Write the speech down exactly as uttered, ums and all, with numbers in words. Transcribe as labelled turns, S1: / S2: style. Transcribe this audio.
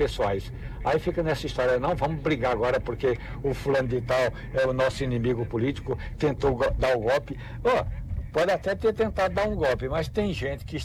S1: pessoais. Aí fica nessa história, não vamos brigar agora porque o fulano de tal é o nosso inimigo político, tentou go- dar o golpe. Ó, pode até ter tentado dar um golpe, mas tem gente que